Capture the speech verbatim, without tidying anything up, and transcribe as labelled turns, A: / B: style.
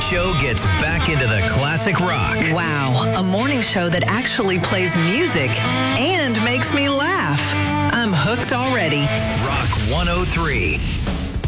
A: show gets back into the classic rock.
B: Wow, a morning show that actually plays music and makes me laugh. I'm hooked already.
A: Rock one oh three.